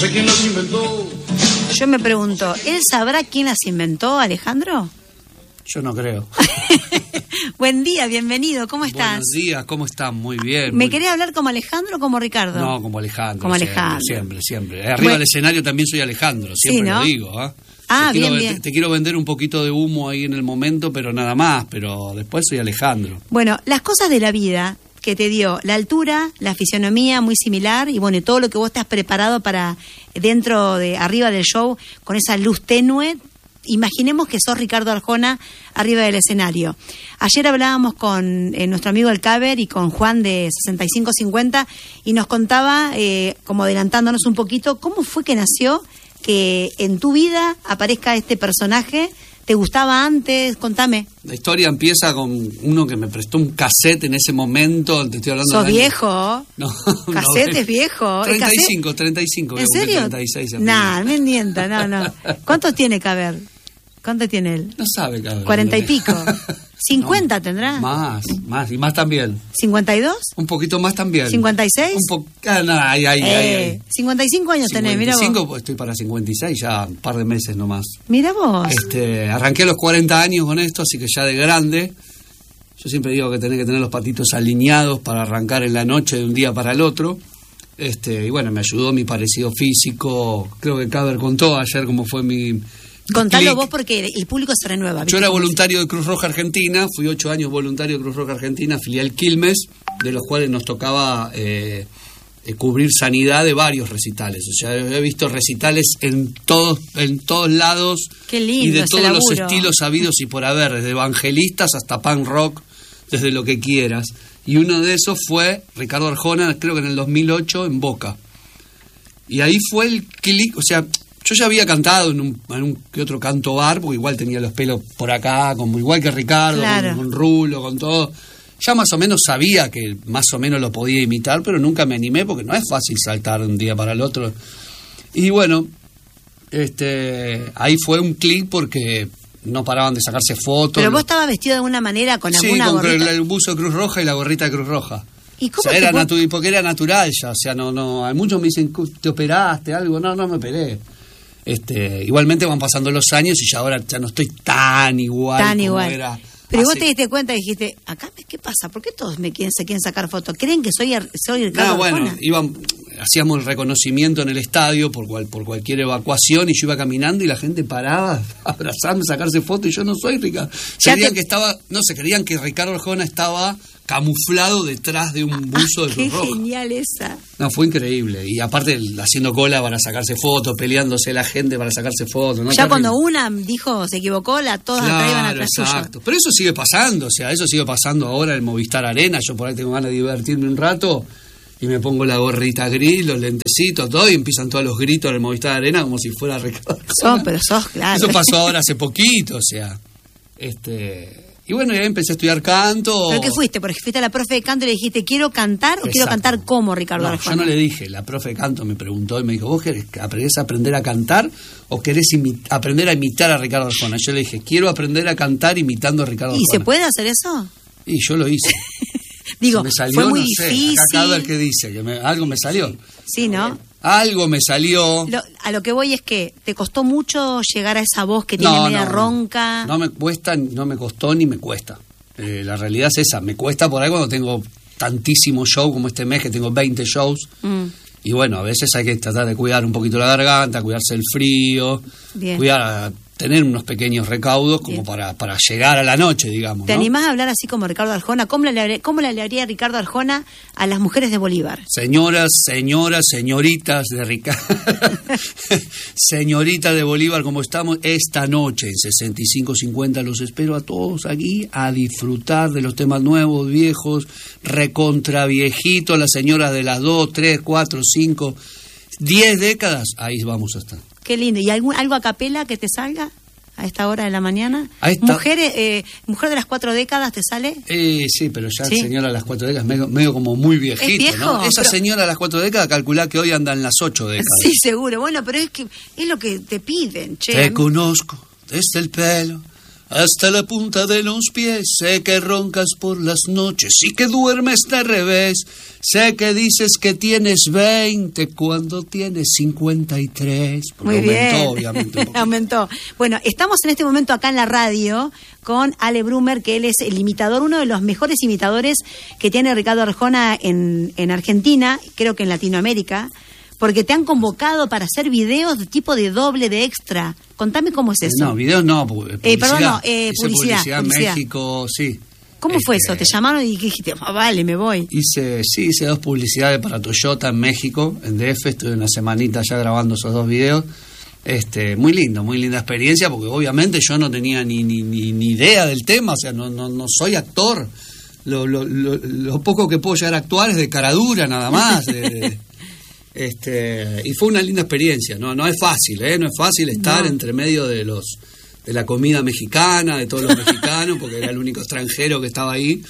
¿Quién las inventó? Yo me pregunto, ¿él sabrá quién las inventó, Alejandro? Yo no creo. Buen día, bienvenido, ¿cómo estás? Buenos días, ¿cómo están? Muy bien. ¿Me querés hablar como Alejandro o como Ricardo? No, como Alejandro. Como Alejandro. Siempre. Arriba del escenario también soy Alejandro, siempre sí, ¿no? lo digo. ¿Eh? Bien. Te quiero vender un poquito de humo ahí en el momento, pero nada más, pero después soy Alejandro. Bueno, las cosas de la vida que te dio la altura, la fisionomía muy similar y bueno, y todo lo que vos te has preparado para arriba del show con esa luz tenue. Imaginemos que sos Ricardo Arjona arriba del escenario. Ayer hablábamos con nuestro amigo El Caber y con Juan de 6550 y nos contaba, como adelantándonos un poquito, cómo fue que nació que en tu vida aparezca este personaje. ¿Te gustaba antes? Contame. La historia empieza con uno que me prestó un cassette en ese momento. Te estoy hablando. ¿Sos viejo? No. ¿Cassette es viejo? 35. ¿En serio? 36. Nah, me mienta, no. ¿Cuántos tiene Caber? ¿Cuánto tiene él? No sabe, Caber. 40 y pico. 50 no, tendrá. Más y más también. ¿52? Un poquito más también. ¿56? Ay. 55 años tenés, mira vos. 55, pues estoy para 56 ya, un par de meses nomás. Mira vos. Arranqué a los 40 años con esto, así que ya de grande. Yo siempre digo que tenés que tener los patitos alineados para arrancar en la noche de un día para el otro. Y bueno, me ayudó mi parecido físico. Creo que Caber contó ayer cómo fue mi... Contalo vos porque el público se renueva. Yo era voluntario de Cruz Roja Argentina, fui 8 años voluntario de Cruz Roja Argentina, filial Quilmes, de los cuales nos tocaba cubrir sanidad de varios recitales. O sea, he visto recitales en todos lados. Qué lindo, y de todos laburo. los estilos habidos y por haber, desde evangelistas hasta punk rock, desde lo que quieras. Y uno de esos fue Ricardo Arjona, creo que en el 2008, en Boca. Y ahí fue el clic, o sea... Yo ya había cantado en un que otro canto bar, porque igual tenía los pelos por acá, como igual que Ricardo, claro. con rulo, con todo. Ya más o menos sabía que más o menos lo podía imitar, pero nunca me animé porque no es fácil saltar de un día para el otro. Y bueno, ahí fue un clic porque no paraban de sacarse fotos. Pero vos estabas vestido de alguna manera con alguna gorrita. Sí, con el buzo de Cruz Roja y la gorrita de Cruz Roja. ¿Y cómo o sea, porque era natural ya, o sea, no, muchos me dicen, ¿te operaste algo? No me operé. Igualmente van pasando los años y ya ahora ya no estoy tan igual como era. Pero vos te diste cuenta y dijiste, acá ¿qué pasa? ¿Por qué todos se quieren sacar fotos? ¿Creen que soy Ricardo Arjona? Hacíamos el reconocimiento en el estadio por cualquier evacuación y yo iba caminando y la gente paraba a abrazarme, sacarse fotos y yo no soy Ricardo. Creían que Ricardo Arjona estaba camuflado detrás de un buzo de Cruz Roja. ¡Qué genial esa! No, fue increíble. Y aparte haciendo cola para sacarse fotos, peleándose la gente para sacarse fotos. ¿No? Ya cuando una dijo, se equivocó, todas iban atrás suyo. Exacto. Pero eso sigue pasando, eso sigue pasando ahora en Movistar Arena. Yo por ahí tengo ganas de divertirme un rato y me pongo la gorrita gris, los lentecitos, todo, y empiezan todos los gritos en el Movistar Arena como si fuera Ricardo Arjona. Pero sos, claro. Eso pasó ahora hace poquito, o sea. Y bueno, ya empecé a estudiar canto. ¿Pero qué fuiste? Porque fuiste a la profe de canto y le dijiste, ¿quiero cantar o quiero cantar como Ricardo Arjona? Yo no le dije, la profe de canto me preguntó y me dijo, ¿vos querés aprender a cantar o querés aprender a imitar a Ricardo Arjona? Yo le dije, quiero aprender a cantar imitando a Ricardo Arjona. ¿Y se puede hacer eso? Y yo lo hice. Digo, me salió, fue muy difícil. difícil. Acá ver qué dice, algo me salió. Sí, ¿no? Algo me salió. A lo que voy es que te costó mucho llegar a esa voz que tiene media ronca. No me costó ni me cuesta. La realidad es esa, me cuesta por ahí cuando tengo tantísimos shows como este mes que tengo 20 shows. Y bueno, a veces hay que tratar de cuidar un poquito la garganta, cuidarse el frío, tener unos pequeños recaudos como para llegar a la noche, digamos. ¿Te animás a hablar así como Ricardo Arjona? ¿Cómo le hablaría Ricardo Arjona a las mujeres de Bolívar? Señoritas de Ricardo. Señorita de Bolívar, ¿cómo estamos? Esta noche en 6550 los espero a todos aquí a disfrutar de los temas nuevos, viejos, recontra viejitos, las señoras de las 2, 3, 4, 5, 10 décadas, ahí vamos a estar. Qué lindo. ¿Y algo a capela que te salga a esta hora de la mañana? ¿Mujer de las 4 décadas te sale? Sí, pero ya ¿sí? Señora de las 4 décadas, medio como muy viejito, ¿es viejo? ¿No? Esa señora de las 4 décadas, calculá que hoy anda en las 8 décadas. Sí, seguro. Bueno, pero es lo que te piden, che. Te conozco desde el pelo hasta la punta de los pies. Sé que roncas por las noches y que duermes de revés. Sé que dices que tienes 20 cuando tienes 53. Muy aumentó, bien. obviamente. Aumentó. Bueno, estamos en este momento acá en la radio con Ale Brumer, que él es el imitador, uno de los mejores imitadores que tiene Ricardo Arjona en Argentina, creo que en Latinoamérica, porque te han convocado para hacer videos de tipo de doble, de extra. Contame cómo es eso. No, videos no, publicidad. Perdón, no, Hice publicidad. en México, sí. ¿Cómo fue eso? ¿Te llamaron y dijiste, vale, me voy? Hice 2 publicidades para Toyota en México, en DF, estuve una semanita ya grabando esos 2 videos. Muy linda experiencia, porque obviamente yo no tenía ni idea del tema, o sea, no soy actor. Lo poco que puedo llegar a actuar es de caradura nada más. Y fue una linda experiencia. No es fácil, no es fácil estar entre medio de la comida mexicana, de todos los mexicanos, porque era el único extranjero que estaba ahí.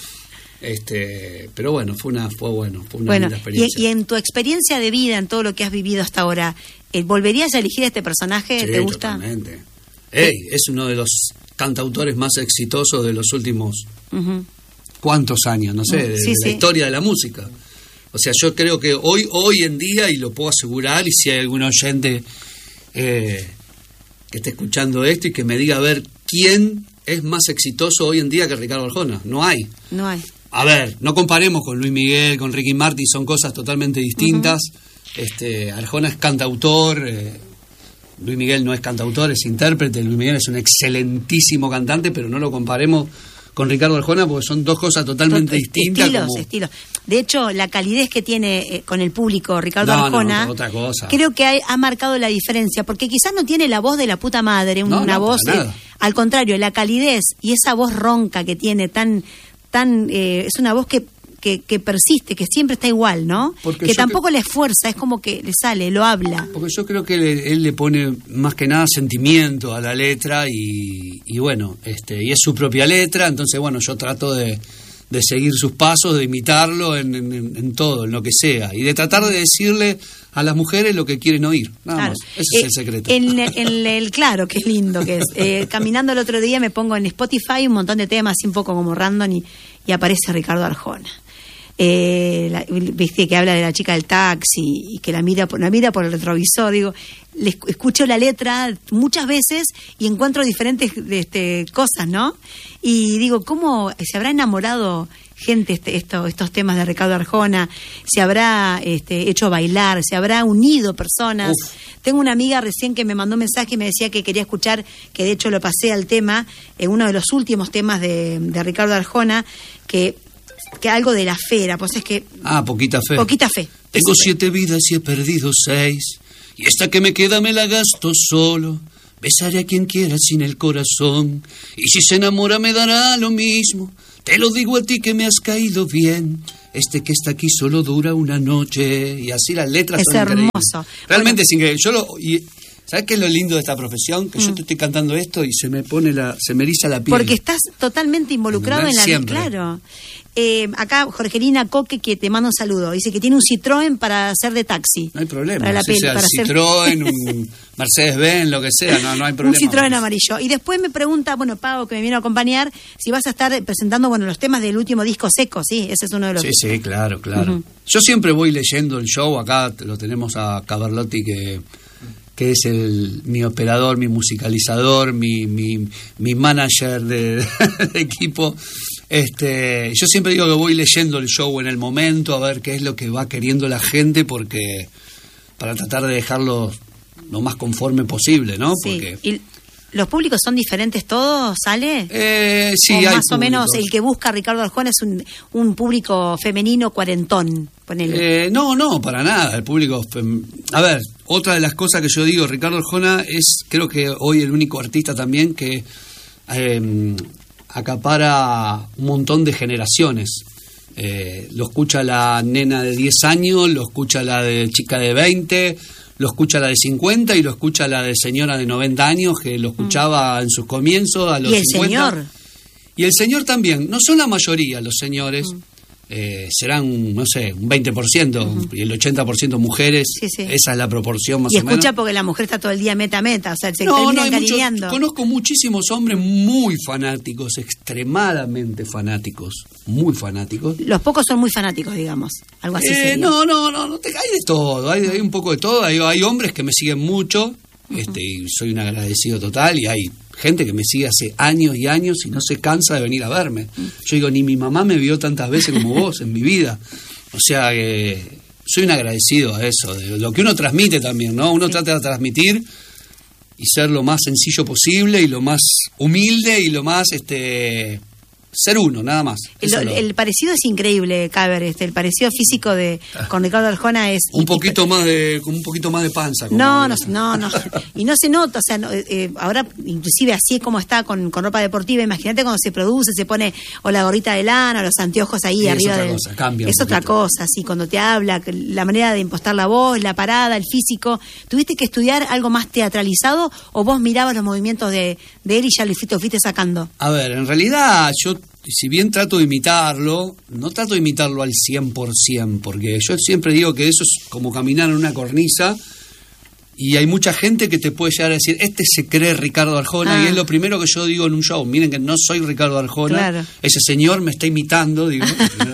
Pero bueno, fue una linda experiencia. Y en tu experiencia de vida, en todo lo que has vivido hasta ahora, ¿volverías a elegir a este personaje? Sí, ¿te gusta? Totalmente. Es uno de los cantautores más exitosos de los últimos ¿cuántos años? No sé, de la historia de la música. O sea, yo creo que hoy en día, y lo puedo asegurar, y si hay algún oyente que esté escuchando esto y que me diga a ver quién es más exitoso hoy en día que Ricardo Arjona, no hay. A ver, no comparemos con Luis Miguel, con Ricky Martin, son cosas totalmente distintas. Arjona es cantautor, Luis Miguel no es cantautor, es intérprete. Luis Miguel es un excelentísimo cantante, pero no lo comparemos con Ricardo Arjona porque son 2 cosas totalmente distintas. Estilos. De hecho, la calidez que tiene con el público Ricardo Arjona, otra cosa. Creo que ha marcado la diferencia, porque quizás no tiene la voz de la puta madre, una voz, al contrario, la calidez y esa voz ronca que tiene es una voz que persiste, que siempre está igual, ¿no? Porque que tampoco le esfuerza, es como que le sale, lo habla. Porque yo creo que él le pone más que nada sentimiento a la letra y bueno, y es su propia letra, entonces bueno, yo trato de seguir sus pasos, de imitarlo en todo, en lo que sea, y de tratar de decirle a las mujeres lo que quieren oír, nada más. Ese es el secreto. Claro, qué lindo que es. Caminando el otro día me pongo en Spotify un montón de temas, así un poco como random, y aparece Ricardo Arjona. Viste que habla de la chica del taxi y que la mira por el retrovisor. Digo, escucho la letra muchas veces y encuentro diferentes cosas, ¿no? Y digo, ¿cómo se habrá enamorado gente estos temas de Ricardo Arjona? ¿Se habrá hecho bailar? ¿Se habrá unido personas? Tengo una amiga recién que me mandó un mensaje y me decía que quería escuchar, que de hecho lo pasé al tema, uno de los últimos temas de Ricardo Arjona, que algo de la fe era, pues es que... Poquita fe. Poquita fe. Tengo 7 vidas y he perdido 6, y esta que me queda me la gasto solo. Besaré a quien quiera sin el corazón, y si se enamora me dará lo mismo. Te lo digo a ti que me has caído bien. Que está aquí solo dura una noche. Y así las letras son hermoso. Increíbles. Realmente es increíble. ¿Sabes qué es lo lindo de esta profesión? Que yo te estoy cantando esto y se me eriza la piel. Porque estás totalmente involucrado en la vida. Claro. Acá Jorgelina Coque, que te manda un saludo, dice que tiene un Citroën para hacer de taxi. No hay problema. Para la Citroën, un Mercedes-Benz, lo que sea, no hay problema. Un Citroën amarillo. Y después me pregunta, Pau, que me vino a acompañar, si vas a estar presentando, los temas del último disco Seco, ¿sí? Ese es uno de los... Sí, claro. Yo siempre voy leyendo el show, acá lo tenemos a Caberlotti, que es mi operador, mi musicalizador, mi manager de equipo. Yo siempre digo que voy leyendo el show en el momento, a ver qué es lo que va queriendo la gente, porque para tratar de dejarlo lo más conforme posible, ¿no? Sí. Porque... ¿Y los públicos son diferentes todos, ¿sale? Sí, hay más o menos el que busca a Ricardo Arjona es un público femenino cuarentón, ponele. No, para nada. El público... A ver, otra de las cosas que yo digo, Ricardo Arjona es, creo que hoy el único artista también que acapara un montón de generaciones. Lo escucha la nena de 10 años, lo escucha la de chica de 20, lo escucha la de 50 y lo escucha la de señora de 90 años que lo escuchaba en sus comienzos a los 50. ¿Y el señor? Y el señor también. No son la mayoría los señores. serán, no sé, un 20%, y el 80% mujeres. Sí, sí. Esa es la proporción más y o menos. Escucha, porque la mujer está todo el día meta, o sea, se termina encariñando. Conozco muchísimos hombres muy fanáticos, extremadamente fanáticos, muy fanáticos. Los pocos son muy fanáticos, digamos, algo así sería. No, hay de todo, hay un poco de todo, hay hombres que me siguen mucho, y soy un agradecido total, y hay gente que me sigue hace años y años y no se cansa de venir a verme. Yo digo, ni mi mamá me vio tantas veces como vos en mi vida. O sea, soy un agradecido a eso, de lo que uno transmite también, ¿no? Uno trata de transmitir y ser lo más sencillo posible y lo más humilde y lo más ser uno, nada más. El parecido es increíble, Caber, el parecido físico con Ricardo Arjona es... con un poquito más de panza. No. Y no se nota, o sea, ahora inclusive así es como está con ropa deportiva. Imagínate cuando se produce, se pone o la gorrita de lana o los anteojos ahí arriba. Es otra cosa, sí, cuando te habla, la manera de impostar la voz, la parada, el físico. ¿Tuviste que estudiar algo más teatralizado o vos mirabas los movimientos de él y ya lo fuiste sacando? A ver, en realidad yo, si bien trato de imitarlo, no trato de imitarlo al 100%, porque yo siempre digo que eso es como caminar en una cornisa y hay mucha gente que te puede llegar a decir, se cree Ricardo Arjona, y es lo primero que yo digo en un show, miren que no soy Ricardo Arjona, claro. Ese señor me está imitando, digo.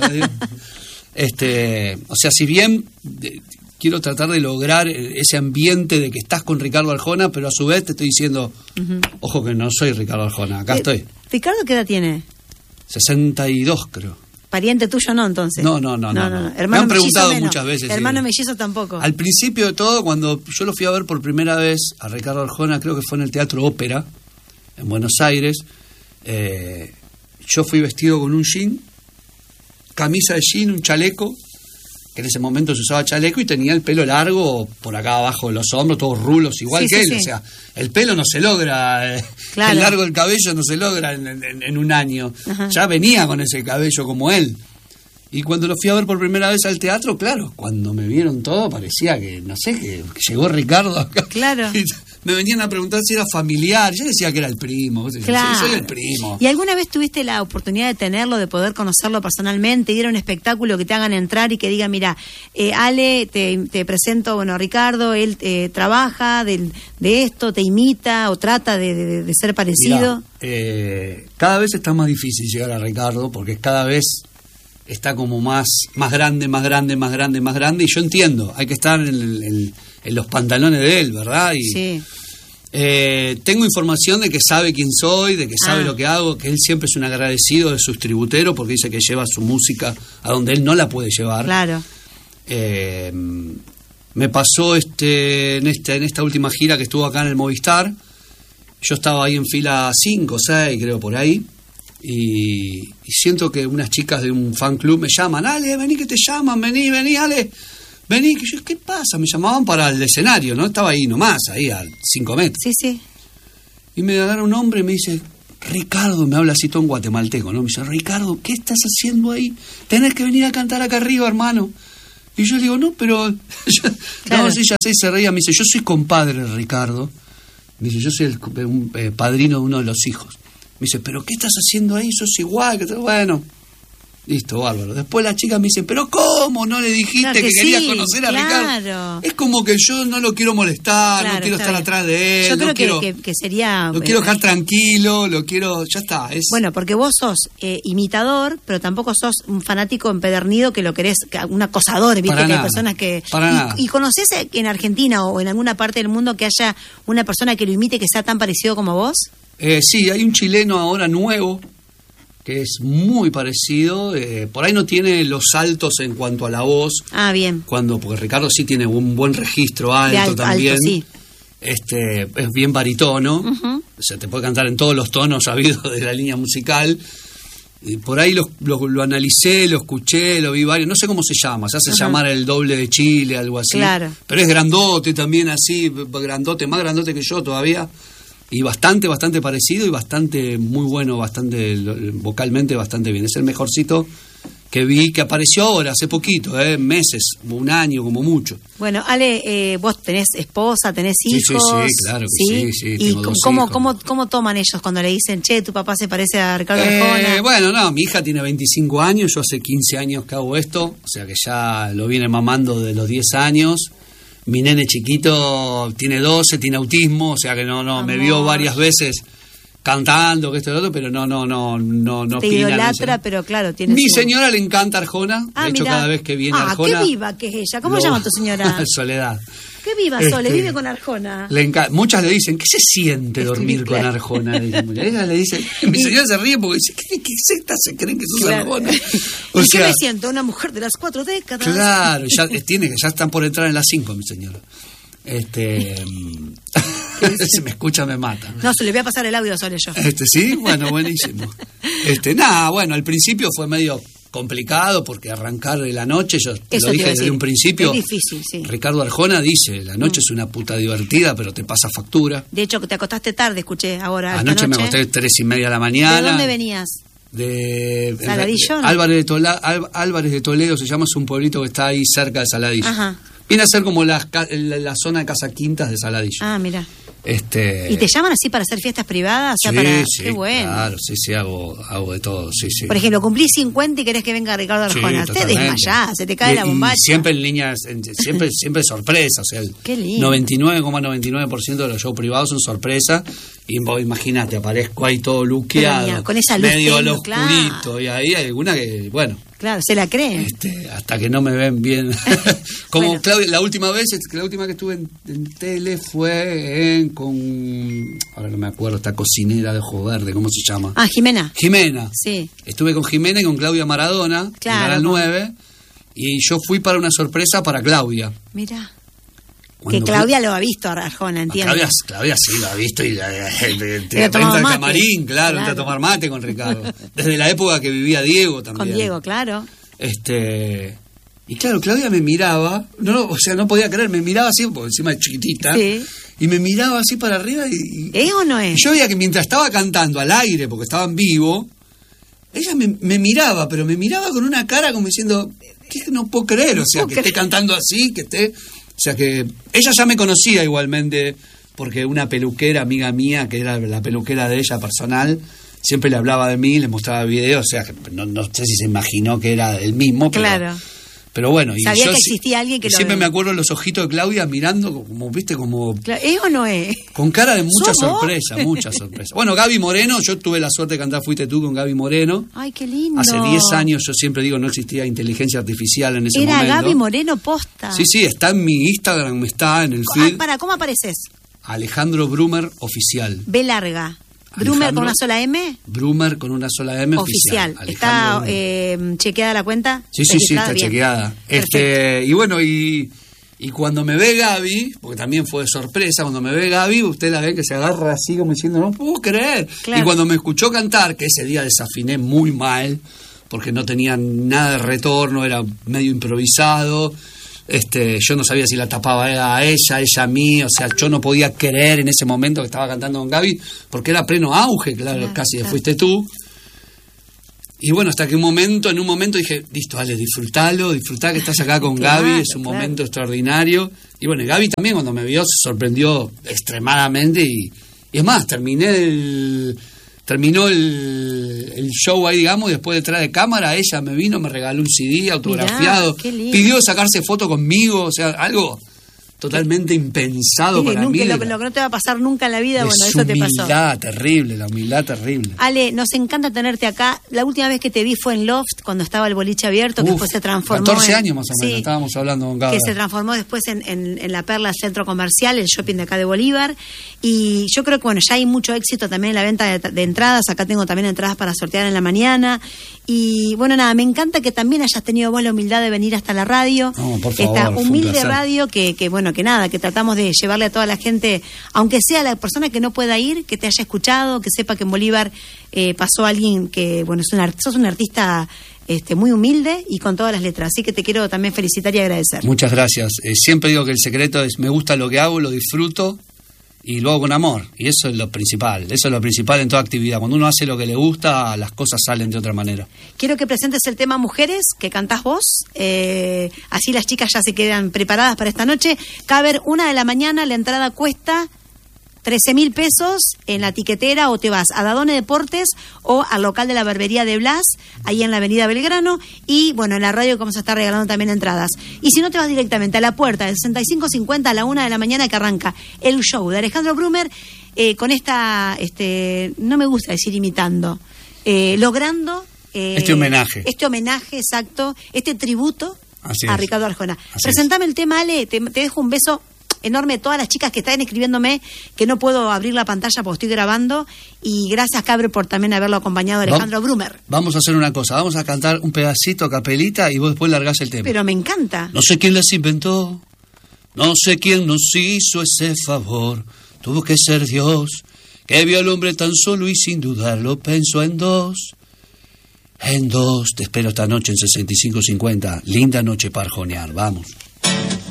O sea, si bien quiero tratar de lograr ese ambiente de que estás con Ricardo Arjona, pero a su vez te estoy diciendo, ojo que no soy Ricardo Arjona, acá estoy. ¿Ricardo qué edad tiene? 62, creo. ¿Pariente tuyo no, entonces? No. Hermano me han preguntado menos. Muchas veces. Hermano mellizo tampoco. Al principio de todo, cuando yo lo fui a ver por primera vez a Ricardo Arjona, creo que fue en el Teatro Ópera, en Buenos Aires, yo fui vestido con un jean, camisa de jean, un chaleco, que en ese momento se usaba chaleco, y tenía el pelo largo por acá abajo de los hombros, todos rulos, igual que él. Sí. O sea, el pelo no se logra, claro. El largo del cabello no se logra en un año. Ajá. Ya venía con ese cabello como él. Y cuando lo fui a ver por primera vez al teatro, claro, cuando me vieron todo parecía que, no sé, que llegó Ricardo acá. Claro. Y me venían a preguntar si era familiar. Yo decía que era el primo. Claro. Sí, soy el primo. ¿Y alguna vez tuviste la oportunidad de tenerlo, de poder conocerlo personalmente, ir a un espectáculo que te hagan entrar y que digan, mira, Ale, te presento, bueno, Ricardo, él trabaja de esto, te imita o trata de ser parecido? Mirá, cada vez está más difícil llegar a Ricardo porque cada vez está como más grande, y yo entiendo, hay que estar en los pantalones de él, ¿verdad? Y, sí. Tengo información de que sabe quién soy, de que sabe lo que hago, que él siempre es un agradecido de sus tributeros porque dice que lleva su música a donde él no la puede llevar. Claro. Me pasó en esta última gira que estuvo acá en el Movistar, yo estaba ahí en fila 5 o 6, creo, por ahí. Y siento que unas chicas de un fan club me llaman, Ale, vení que te llaman, vení, Ale, vení. Que yo, ¿qué pasa? Me llamaban para el escenario, ¿no? Estaba ahí nomás, ahí a 5 metros. Sí. Y me agarra un hombre y me dice, Ricardo, me habla así todo en guatemalteco, ¿no? Me dice, Ricardo, ¿qué estás haciendo ahí? Tenés que venir a cantar acá arriba, hermano. Y yo le digo, no, pero... claro. No, sí, ya sé, se reía. Me dice, yo soy compadre de Ricardo. Me dice, yo soy un padrino de uno de los hijos. Me dice, ¿pero qué estás haciendo ahí? Sos igual. Bueno, listo, bárbaro. Después la chica me dice, ¿pero cómo no le dijiste que querías conocer a Ricardo? Es como que yo no lo quiero molestar, no quiero estar atrás de él. Yo creo que sería... Lo quiero dejar tranquilo, ya está. Bueno, porque vos sos imitador, pero tampoco sos un fanático empedernido que lo querés, un acosador, ¿viste? Que hay personas que... ¿Y conocés en Argentina o en alguna parte del mundo que haya una persona que lo imite que sea tan parecido como vos? Sí, hay un chileno ahora nuevo que es muy parecido, por ahí no tiene los saltos en cuanto a la voz. Bien. Porque Ricardo sí tiene un buen registro alto también. Alto, sí. Es bien baritono, o sea, te puede cantar en todos los tonos habidos de la línea musical. Y por ahí lo analicé, lo escuché, lo vi varios, no sé cómo se llama, se hace llamar el doble de Chile, algo así. Claro. Pero es grandote también así, grandote, más grandote que yo todavía. Y bastante parecido y muy bueno, vocalmente bastante bien. Es el mejorcito que vi que apareció ahora, hace poquito, meses, un año como mucho. Bueno, Ale, vos tenés esposa, tenés hijos. Sí, claro que sí. ¿Y tengo 2 hijos. cómo toman ellos cuando le dicen, che, tu papá se parece a Ricardo Arjona? Bueno, no, mi hija tiene 25 años, yo hace 15 años que hago esto, o sea que ya lo viene mamando de los 10 años. Mi nene chiquito tiene 12, tiene autismo, o sea que no me vio varias veces cantando, que esto y lo otro, pero no te idolatra, pero claro, tiene... Mi señora le encanta Arjona, de hecho cada vez que viene Arjona... qué viva que es ella, ¿cómo llama tu señora? Soledad. Qué viva Sole, vive con Arjona. Muchas le dicen, ¿qué se siente dormir con Arjona? Ella le dice, mi señora se ríe porque dice, ¿qué secta se creen que sos Arjona? O sea, yo me siento una mujer de las 4 décadas. Claro, ya están por entrar en las 5, mi señora. Si me escucha me mata. No, se le voy a pasar el audio a Sole yo. Sí, bueno, buenísimo. Nada, bueno, al principio fue medio complicado porque arrancar de la noche, yo lo dije desde un principio. Es difícil, sí. Ricardo Arjona dice, la noche es una puta divertida, pero te pasa factura. De hecho, que te acostaste tarde, escuché ahora. Anoche me acosté 3:30 de la mañana. ¿De dónde venías? De Saladillo, ¿no? Álvarez de Toledo se llama, es un pueblito que está ahí cerca de Saladillo. Ajá. Viene a ser como la zona de Casa Quintas de Saladillo. Ah, mira. ¿Y te llaman así para hacer fiestas privadas? O sea, sí, qué bueno. Claro, sí, hago de todo, sí. Por ejemplo, cumplís 50 y querés que venga Ricardo Arjona. Te desmayás, se te cae la bombacha. Siempre en líneas, siempre sorpresa. O sea, el 99,99% de los shows privados son sorpresa. Y vos imagínate, aparezco ahí todo luqueado, con esa luz medio al claro. oscurito, y ahí hay alguna que, bueno... Claro, se la creen. Hasta que no me ven bien. Como bueno. Claudia, la última que estuve en tele fue ahora no me acuerdo, esta cocinera de Ojo Verde, ¿cómo se llama? Jimena. Sí. Estuve con Jimena y con Claudia Maradona, claro, en Canal 9, y yo fui para una sorpresa para Claudia. Mira. Que Claudia lo ha visto a Arjona, entiendo. Claudia sí lo ha visto y entra al camarín, claro, entra a tomar mate con Ricardo. Desde la época que vivía Diego también. Con Diego, claro. Y claro, Claudia me miraba, no podía creer, me miraba así, porque encima es chiquitita, sí. Y me miraba así para arriba y... ¿Es o no es? Y yo veía que mientras estaba cantando al aire, porque estaba en vivo, ella me miraba, pero me miraba con una cara como diciendo, ¿qué? No puedo creer, o sea, que esté cantando así, que esté... O sea que ella ya me conocía igualmente, porque una peluquera amiga mía, que era la peluquera de ella personal, siempre le hablaba de mí, le mostraba videos, o sea, que no sé si se imaginó que era el mismo, pero bueno. Sabía que existía alguien que siempre me acuerdo los ojitos de Claudia mirando, como, viste, como... ¿Es o no es? Con cara de mucha sorpresa. Bueno, Gaby Moreno, yo tuve la suerte de cantar Fuiste tú con Gaby Moreno. Ay, qué lindo. Hace 10 años, yo siempre digo, no existía inteligencia artificial en ese momento. Era Gaby Moreno posta. Sí, está en mi Instagram, está en el feed. ¿Cómo apareces? Alejandro Brumer Oficial. B larga. ¿Brumer con una sola M? Brumer con una sola M oficial. ¿Está chequeada la cuenta? Sí, está bien. Chequeada. Y bueno, y cuando me ve Gaby, porque también fue de sorpresa, cuando me ve Gaby, usted la ve que se agarra así como diciendo, no puedo creer. Claro. Y cuando me escuchó cantar, que ese día desafiné muy mal, porque no tenía nada de retorno, era medio improvisado... yo no sabía si la tapaba a ella a mí, o sea, yo no podía creer en ese momento que estaba cantando con Gaby, porque era pleno auge, claro. Casi Fuiste tú. Y bueno, hasta que en un momento dije, listo, dale, disfrutá que estás acá con Gaby, es un momento extraordinario. Y bueno, Gaby también cuando me vio se sorprendió extremadamente y es más, terminó el show ahí, digamos, y después detrás de cámara ella me vino, me regaló un CD autografiado, pidió sacarse foto conmigo, o sea, algo totalmente impensado para mí. Lo que no te va a pasar nunca en la vida, bueno, eso te pasó. La humildad terrible. Ale, nos encanta tenerte acá. La última vez que te vi fue en Loft, cuando estaba el boliche abierto, que después se transformó 14 años más o menos, estábamos hablando con Gaba. Que se transformó después en La Perla, Centro Comercial, el shopping de acá de Bolívar. Y yo creo que, bueno, ya hay mucho éxito también en la venta de entradas. Acá tengo también entradas para sortear en la mañana. Y, bueno, nada, me encanta que también hayas tenido vos la humildad de venir hasta la radio. No, por favor, esta humilde radio que bueno, que nada, que tratamos de llevarle a toda la gente, aunque sea la persona que no pueda ir, que te haya escuchado, que sepa que en Bolívar pasó alguien que, bueno, sos un artista muy humilde y con todas las letras, así que te quiero también felicitar y agradecer. Muchas gracias. Siempre digo que el secreto es, me gusta lo que hago, lo disfruto y luego con amor. Y eso es lo principal. Eso es lo principal en toda actividad. Cuando uno hace lo que le gusta, las cosas salen de otra manera. Quiero que presentes el tema Mujeres, que cantás vos. Así las chicas ya se quedan preparadas para esta noche. Caber 1 de la mañana, la entrada cuesta 13.000 pesos en la tiquetera, o te vas a Dadone Deportes o al local de la barbería de Blas, ahí en la avenida Belgrano, y bueno, en la radio que vamos a estar regalando también entradas. Y si no, te vas directamente a la puerta del 6550 a la 1 de la mañana, que arranca el show de Alejandro Brumer, con esta, no me gusta decir imitando, logrando... este homenaje, exacto, este tributo Así a es. Ricardo Arjona. Así Presentame el tema, Ale, te dejo un beso enorme a todas las chicas que están escribiéndome, que no puedo abrir la pantalla porque estoy grabando, y gracias, Cabre, por también haberlo acompañado, Alejandro Brumer. Vamos a hacer una cosa, vamos a cantar un pedacito a capelita y vos después largás el tema. Pero me encanta. No sé quién las inventó, no sé quién nos hizo ese favor, tuvo que ser Dios, que vio al hombre tan solo y sin dudarlo pensó en dos. Te espero esta noche en 6550, linda noche para arjonear, vamos.